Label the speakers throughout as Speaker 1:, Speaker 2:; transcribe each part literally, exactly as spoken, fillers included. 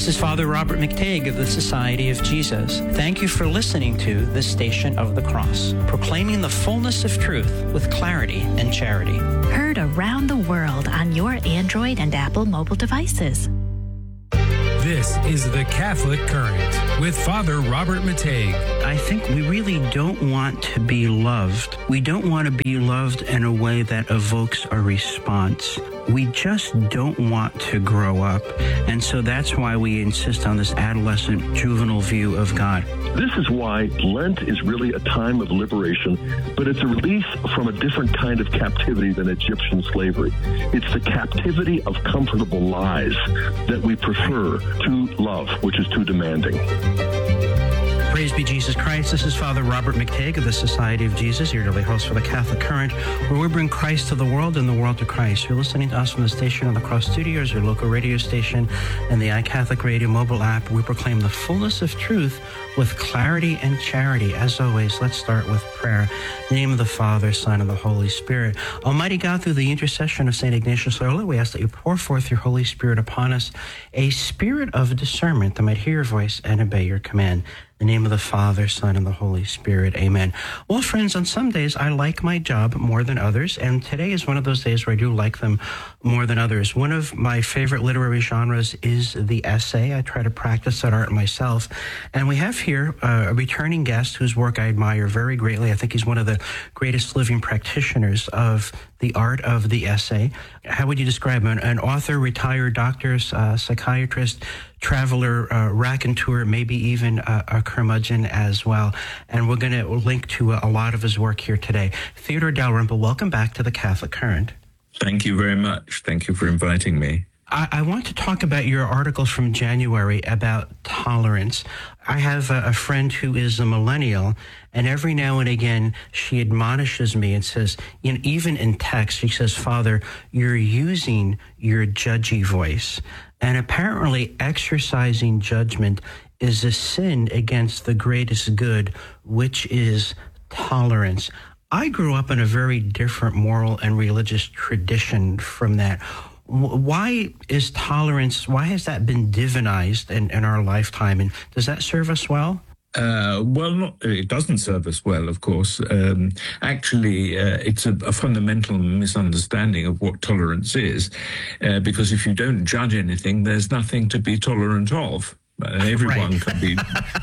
Speaker 1: This is Father Robert McTague of the Society of Jesus. Thank you for listening to The Station of the Cross, proclaiming the fullness of truth with clarity and charity.
Speaker 2: Heard around the world on your Android and Apple mobile devices.
Speaker 3: This is The Catholic Current with Father Robert McTague.
Speaker 4: I think we really don't want to be loved. We don't want to be loved in a way that evokes a response. We just don't want to grow up. And so that's why we insist on this adolescent, juvenile view of God.
Speaker 5: This is why Lent is really a time of liberation, but it's a release from a different kind of captivity than Egyptian slavery. It's the captivity of comfortable lies that we prefer to love, which is too demanding.
Speaker 4: Praise be Jesus Christ. This is Father Robert McTague of the Society of Jesus, your daily host for the Catholic Current, where we bring Christ to the world and the world to Christ. You're listening to us from the Station on the Cross Studios, your local radio station, and the iCatholic Radio mobile app. We proclaim the fullness of truth with clarity and charity. As always, let's start with prayer. In the name of the Father, Son, and the Holy Spirit. Almighty God, through the intercession of Saint Ignatius Loyola, we ask that you pour forth your Holy Spirit upon us, a spirit of discernment that might hear your voice and obey your command. In the name of the Father, Son, and the Holy Spirit. Amen. Well, friends, on some days I like my job more than others, and today is one of those days where I do like them more than others. One of my favorite literary genres is the essay. I try to practice that art myself. And we have here uh, a returning guest whose work I admire very greatly. I think he's one of the greatest living practitioners of the art of the essay. How would you describe him? An author, retired doctor, uh, psychiatrist, traveler, uh, raconteur, maybe even a, a curmudgeon as well. And we're going to link to a, a lot of his work here today. Theodore Dalrymple, welcome back to the Catholic Current.
Speaker 6: Thank you very much. Thank you for inviting me.
Speaker 4: I, I want to talk about your article from January about tolerance. I have a, a friend who is a millennial, and every now and again she admonishes me and says, you know, even in text, she says, Father, you're using your judgy voice. And apparently exercising judgment is a sin against the greatest good, which is tolerance. I grew up in a very different moral and religious tradition from that. Why is tolerance, why has that been divinized in, in our lifetime? And does that serve us well?
Speaker 6: Uh, well, not, it doesn't serve us well, of course. Um, actually, uh, it's a, a fundamental misunderstanding of what tolerance is, uh, because if you don't judge anything, there's nothing to be tolerant of. Uh, everyone
Speaker 4: right.
Speaker 6: can be.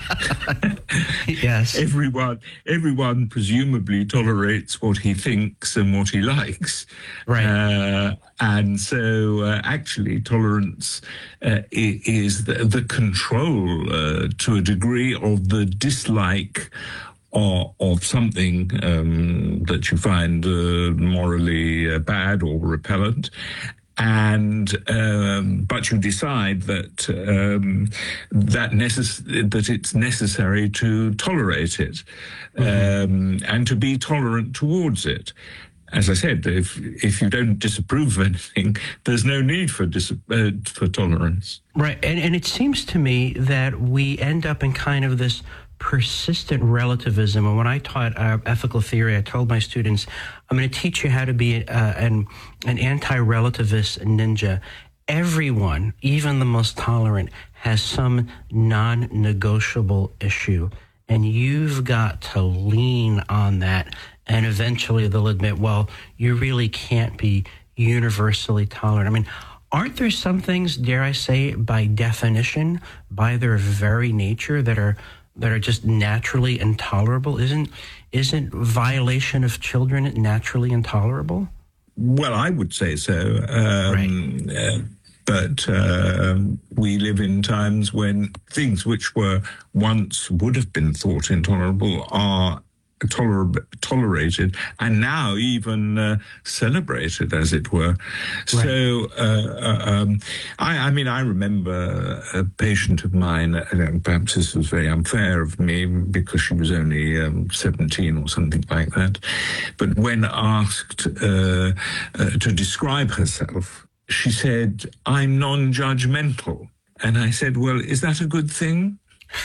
Speaker 4: Yes.
Speaker 6: Everyone, everyone presumably tolerates what he thinks and what he likes.
Speaker 4: Right.
Speaker 6: Uh, and so, uh, actually, tolerance uh, is the, the control, uh, to a degree, of the dislike Or of something um, that you find uh, morally uh, bad or repellent. And um, but you decide that um, that necess- that it's necessary to tolerate it, mm-hmm. um, and to be tolerant towards it. As I said, if if you don't disapprove of anything, there's no need for dis- uh, for tolerance.
Speaker 4: Right, and and it seems to me that we end up in kind of this persistent relativism. And when I taught uh, ethical theory, I told my students, I'm going to teach you how to be uh, an, an anti-relativist ninja. Everyone, even the most tolerant, has some non-negotiable issue. And you've got to lean on that. And eventually they'll admit, well, you really can't be universally tolerant. I mean, aren't there some things, dare I say, by definition, by their very nature, that are that are just naturally intolerable? Isn't isn't violation of children naturally intolerable?
Speaker 6: Well, I would say so. Um, right. uh, but uh, we live in times when things which were once would have been thought intolerable are toler- tolerated and now even uh, celebrated, as it were. Right. So, uh, um, I, I mean, I remember a patient of mine, uh, perhaps this was very unfair of me because she was only um, seventeen or something like that, but when asked uh, uh, to describe herself, she said, I'm non-judgmental. And I said, well, is that a good thing?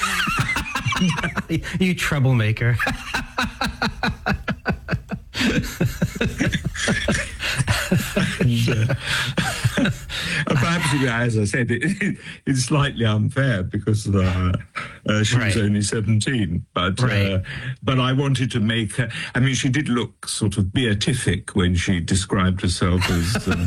Speaker 4: You troublemaker.
Speaker 6: and, uh, perhaps it as I said, it, it's slightly unfair because uh, uh, she right. was only seventeen. But right. uh, but I wanted to make her. I mean, she did look sort of beatific when she described herself as uh,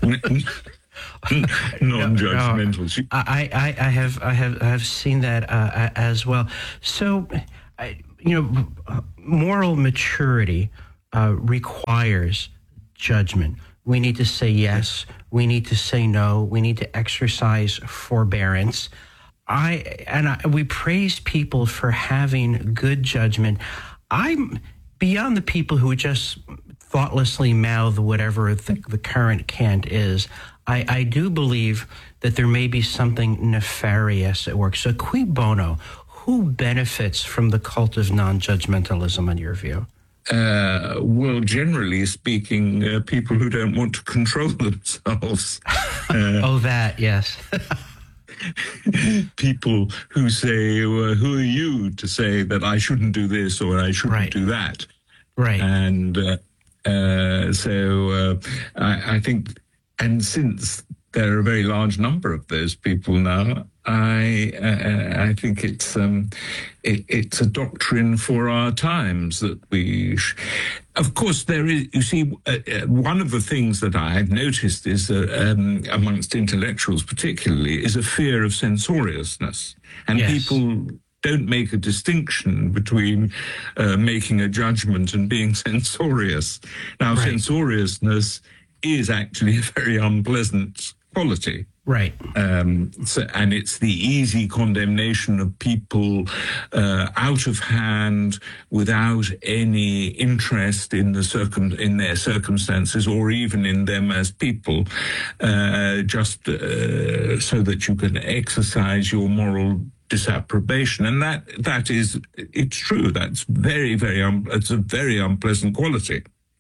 Speaker 6: non-judgmental.
Speaker 4: No, no. I, I, I have I have I have seen that uh, as well. So, I, you know, moral maturity uh, requires judgment. We need to say yes. We need to say no. We need to exercise forbearance. I and I, we praise people for having good judgment. I'm beyond the people who just thoughtlessly mouth whatever the, the current cant is. I, I do believe that there may be something nefarious at work. So cui bono? Who benefits from the cult of non-judgmentalism, in your view?
Speaker 6: Uh, well, generally speaking, uh, people who don't want to control themselves. Uh,
Speaker 4: oh, that, yes.
Speaker 6: People who say, well, who are you to say that I shouldn't do this or I shouldn't
Speaker 4: right.
Speaker 6: do that?
Speaker 4: Right.
Speaker 6: And uh, uh, so uh, I, I think, and since there are a very large number of those people now, I uh, I think it's um, it, it's a doctrine for our times that we, sh- of course, there is. You see, uh, uh, one of the things that I have noticed is that um, amongst intellectuals, particularly, is a fear of censoriousness, and
Speaker 4: yes.
Speaker 6: people don't make a distinction between uh, making a judgment and being censorious. Now, right. censoriousness is actually a very unpleasant quality.
Speaker 4: Right.
Speaker 6: Um, so, and it's the easy condemnation of people uh, out of hand, without any interest in the circum in their circumstances or even in them as people, uh, just uh, so that you can exercise your moral disapprobation. And that that is, it's true. That's very, very, un- it's a very unpleasant quality.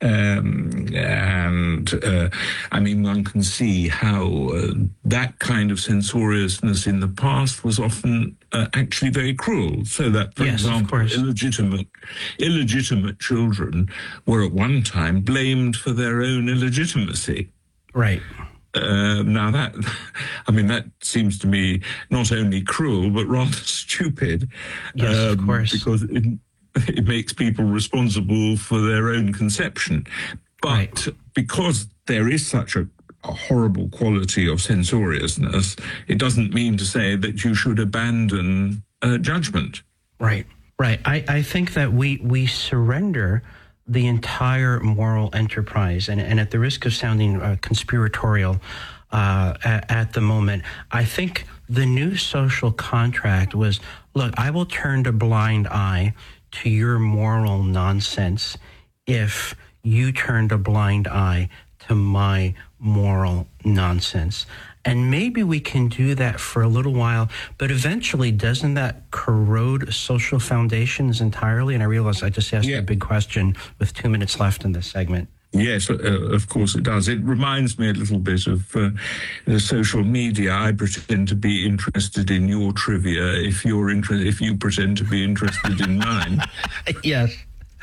Speaker 6: Um, and, uh, I mean, one can see how uh, that kind of censoriousness in the past was often uh, actually very cruel. So that, for
Speaker 4: yes,
Speaker 6: example, illegitimate, illegitimate children were at one time blamed for their own illegitimacy.
Speaker 4: Right.
Speaker 6: Uh, now that, I mean, that seems to me not only cruel, but rather stupid.
Speaker 4: Yes, um, of course.
Speaker 6: Because it, it makes people responsible for their own conception. But right. because there is such a, a horrible quality of censoriousness, it doesn't mean to say that you should abandon uh, judgment.
Speaker 4: Right, right. I, I think that we, we surrender the entire moral enterprise, and, and at the risk of sounding uh, conspiratorial uh, at, at the moment, I think the new social contract was, look, I will turn a blind eye to your moral nonsense if you turned a blind eye to my moral nonsense. And maybe we can do that for a little while, but eventually doesn't that corrode social foundations entirely? And I realize I just asked yeah. a big question with two minutes left in this segment.
Speaker 6: Yes, uh, of course it does. It reminds me a little bit of uh, the social media. I pretend to be interested in your trivia if you're inter- if you pretend to be interested in mine.
Speaker 4: Yes.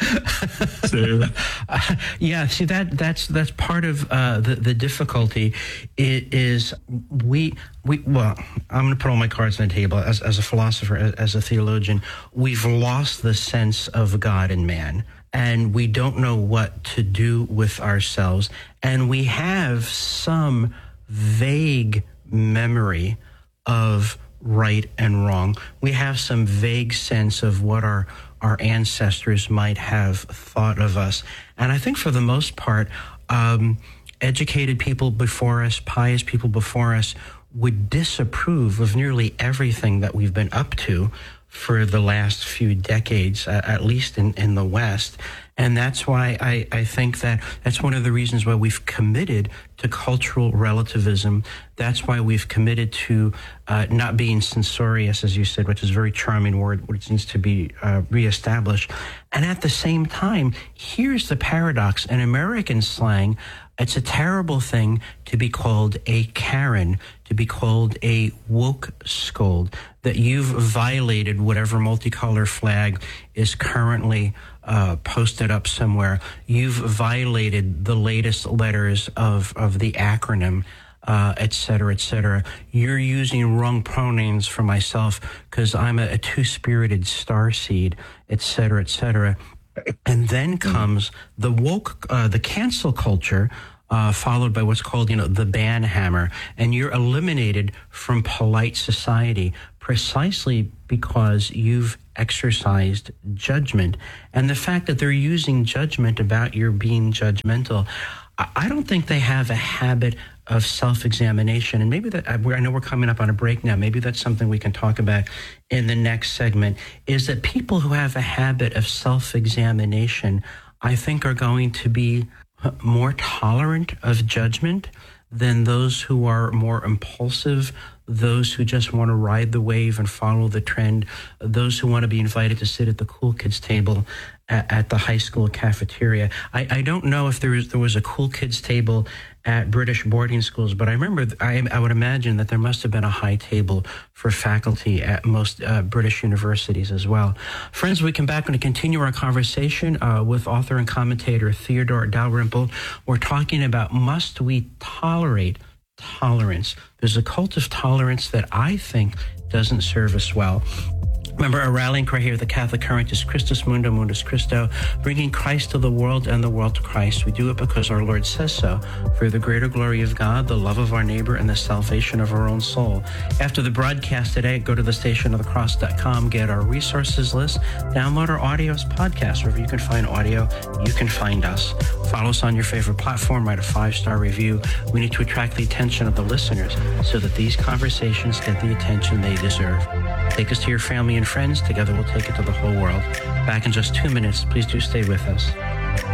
Speaker 6: So,
Speaker 4: uh, yeah. See, that that's that's part of uh, the the difficulty. It is we we well. I'm going to put all my cards on the table as as a philosopher, as, as a theologian. We've lost the sense of God and man. And we don't know what to do with ourselves. And we have some vague memory of right and wrong. We have some vague sense of what our, our ancestors might have thought of us. And I think for the most part, um, educated people before us, pious people before us, would disapprove of nearly everything that we've been up to for the last few decades, uh, at least in, in the West. And that's why I, I think that that's one of the reasons why we've committed to cultural relativism. That's why we've committed to uh, not being censorious, as you said, which is a very charming word, which needs to be uh, reestablished. And at the same time, here's the paradox. In American slang, it's a terrible thing to be called a Karen, to be called a woke scold, that you've violated whatever multicolor flag is currently uh, posted up somewhere. You've violated the latest letters of, of the acronym. uh, et cetera, et cetera. You're using wrong pronouns for myself because I'm a, a two-spirited starseed, et cetera, et cetera. And then comes the woke, uh, the cancel culture, uh, followed by what's called, you know, the ban hammer. And you're eliminated from polite society precisely because you've exercised judgment. And the fact that they're using judgment about your being judgmental, I don't think they have a habit of self-examination. And maybe that, I know we're coming up on a break now, maybe that's something we can talk about in the next segment, is that people who have a habit of self-examination, I think, are going to be more tolerant of judgment than those who are more impulsive, those who just want to ride the wave and follow the trend, those who want to be invited to sit at the cool kids table at, at the high school cafeteria. I, I don't know if there was, there was a cool kids table at British boarding schools, but I remember, I, I would imagine that there must have been a high table for faculty at most uh, British universities as well. Friends, we come back and continue our conversation uh, with author and commentator Theodore Dalrymple. We're talking about, must we tolerate tolerance? There's a cult of tolerance that I think doesn't serve us well. Remember, our rallying cry here at the Catholic Current is Christus Mundo, Mundus Christo, bringing Christ to the world and the world to Christ. We do it because our Lord says so, for the greater glory of God, the love of our neighbor, and the salvation of our own soul. After the broadcast today, go to the station of the cross dot com, get our resources list, download our audios podcast. Wherever you can find audio, you can find us. Follow us on your favorite platform, write a five-star review. We need to attract the attention of the listeners so that these conversations get the attention they deserve. Take us to your family and friends. Together we'll take it to the whole world. Back in just two minutes. Please do stay with us.